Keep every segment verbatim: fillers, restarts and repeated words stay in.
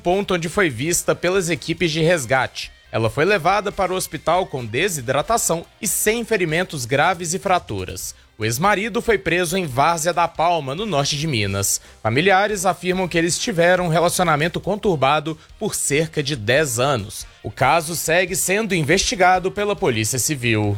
ponto onde foi vista pelas equipes de resgate. Ela foi levada para o hospital com desidratação e sem ferimentos graves e fraturas. O ex-marido foi preso em Várzea da Palma, no norte de Minas. Familiares afirmam que eles tiveram um relacionamento conturbado por cerca de dez anos. O caso segue sendo investigado pela Polícia Civil.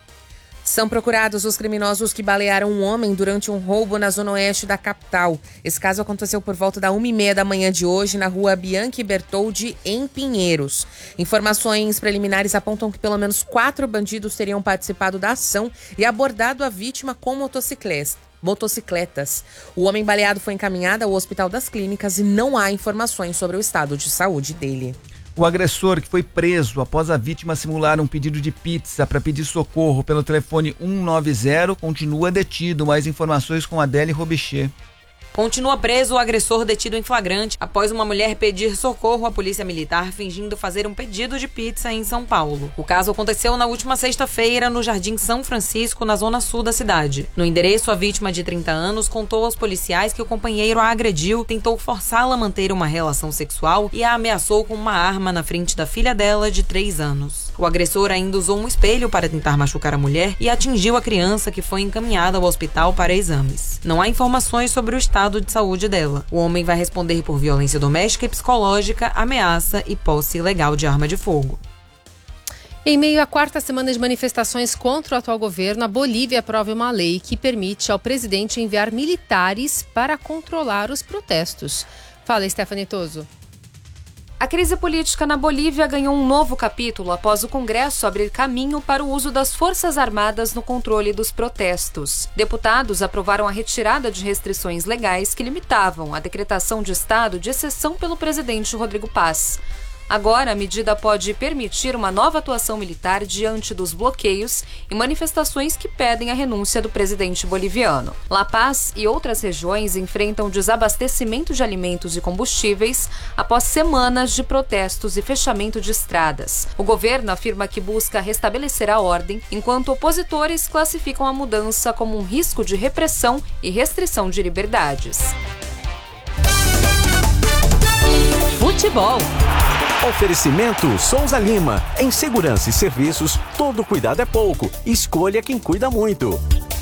São procurados os criminosos que balearam um homem durante um roubo na zona oeste da capital. Esse caso aconteceu por volta da uma e meia da manhã de hoje na rua Bianchi Bertoldi, em Pinheiros. Informações preliminares apontam que pelo menos quatro bandidos teriam participado da ação e abordado a vítima com motocicletas. motocicletas. O homem baleado foi encaminhado ao Hospital das Clínicas e não há informações sobre o estado de saúde dele. O agressor, que foi preso após a vítima simular um pedido de pizza para pedir socorro pelo telefone um nove zero, continua detido. Mais informações com Adele Robichê. Continua preso o agressor detido em flagrante após uma mulher pedir socorro à polícia militar fingindo fazer um pedido de pizza em São Paulo. O caso aconteceu na última sexta-feira no Jardim São Francisco, na zona sul da cidade. No endereço, a vítima de trinta anos contou aos policiais que o companheiro a agrediu, tentou forçá-la a manter uma relação sexual e a ameaçou com uma arma na frente da filha dela de três anos. O agressor ainda usou um espelho para tentar machucar a mulher e atingiu a criança, que foi encaminhada ao hospital para exames. Não há informações sobre o estado de saúde dela. O homem vai responder por violência doméstica e psicológica, ameaça e posse ilegal de arma de fogo. Em meio à quarta semana de manifestações contra o atual governo, a Bolívia aprova uma lei que permite ao presidente enviar militares para controlar os protestos. Fala, Stephanie Toso. A crise política na Bolívia ganhou um novo capítulo após o Congresso abrir caminho para o uso das Forças Armadas no controle dos protestos. Deputados aprovaram a retirada de restrições legais que limitavam a decretação de estado de exceção pelo presidente Rodrigo Paz. Agora, a medida pode permitir uma nova atuação militar diante dos bloqueios e manifestações que pedem a renúncia do presidente boliviano. La Paz e outras regiões enfrentam desabastecimento de alimentos e combustíveis após semanas de protestos e fechamento de estradas. O governo afirma que busca restabelecer a ordem, enquanto opositores classificam a mudança como um risco de repressão e restrição de liberdades. Futebol. Oferecimento Souza Lima. Em segurança e serviços, todo cuidado é pouco. Escolha quem cuida muito.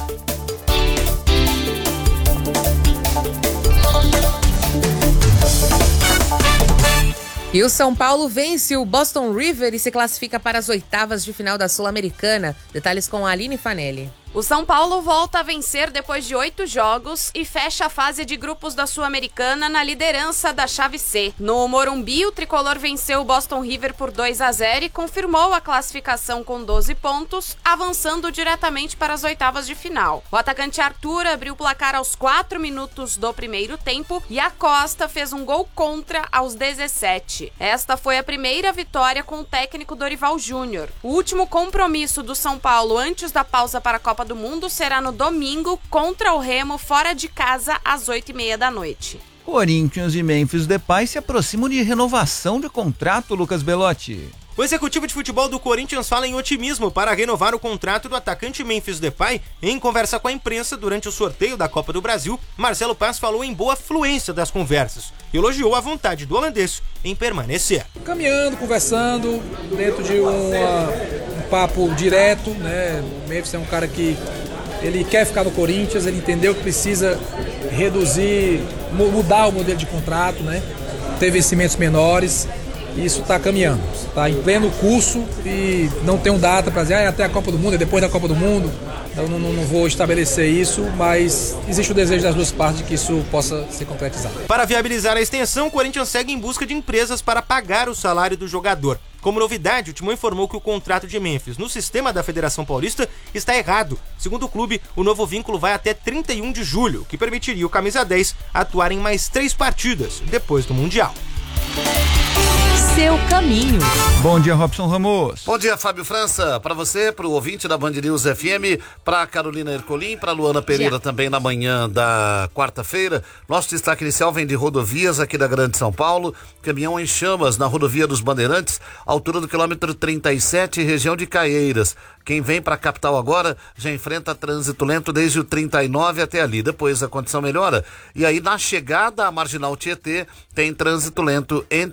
E o São Paulo vence o Boston River e se classifica para as oitavas de final da Sul-Americana. Detalhes com a Aline Fanelli. O São Paulo volta a vencer depois de oito jogos e fecha a fase de grupos da Sul-Americana na liderança da chave C. No Morumbi, o tricolor venceu o Boston River por dois a zero e confirmou a classificação com doze pontos, avançando diretamente para as oitavas de final. O atacante Arthur abriu o placar aos quatro minutos do primeiro tempo e a Costa fez um gol contra aos dezessete. Esta foi a primeira vitória com o técnico Dorival Júnior. O último compromisso do São Paulo antes da pausa para a Copa do Mundo será no domingo contra o Remo, fora de casa, às oito e meia da noite. Corinthians e Memphis Depay se aproximam de renovação de contrato, Lucas Belotti. O executivo de futebol do Corinthians fala em otimismo para renovar o contrato do atacante Memphis Depay. Em conversa com a imprensa durante o sorteio da Copa do Brasil, Marcelo Paz falou em boa fluência das conversas e elogiou a vontade do holandês em permanecer. Caminhando, conversando, dentro de uma, um papo direto, né? O Memphis é um cara que ele quer ficar no Corinthians, ele entendeu que precisa reduzir, mudar o modelo de contrato, né? Ter vencimentos menores. Isso está caminhando, está em pleno curso e não tenho data para dizer ah, é até a Copa do Mundo, é depois da Copa do Mundo. Eu não, não, não vou estabelecer isso, mas existe o desejo das duas partes de que isso possa ser concretizado. Para viabilizar a extensão, o Corinthians segue em busca de empresas para pagar o salário do jogador. Como novidade, o Timão informou que o contrato de Memphis no sistema da Federação Paulista está errado. Segundo o clube, o novo vínculo vai até trinta e um de julho, o que permitiria o camisa dez atuar em mais três partidas depois do Mundial. Seu caminho. Bom dia, Robson Ramos. Bom dia, Fábio França. Para você, para o ouvinte da Band News F M, para Carolina Ercolim, para Luana Pereira também na manhã da quarta-feira. Nosso destaque inicial vem de rodovias aqui da Grande São Paulo. Caminhão em chamas na rodovia dos Bandeirantes, altura do quilômetro trinta e sete, região de Caieiras. Quem vem para a capital agora já enfrenta trânsito lento desde o trinta e nove até ali. Depois a condição melhora. E aí na chegada à Marginal Tietê tem trânsito lento entre